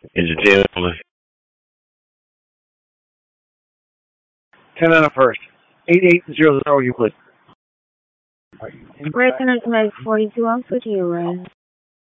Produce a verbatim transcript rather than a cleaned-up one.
Is it ten on the ten on the first. Eight eight zero zero Euclid. Breaking is like forty-two. I'll switch you, Ryan.